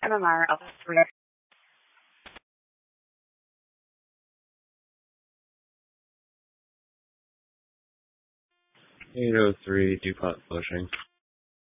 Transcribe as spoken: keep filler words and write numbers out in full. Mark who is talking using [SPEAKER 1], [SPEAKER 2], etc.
[SPEAKER 1] M M R Alpha three.
[SPEAKER 2] eight oh three DuPont Flushing.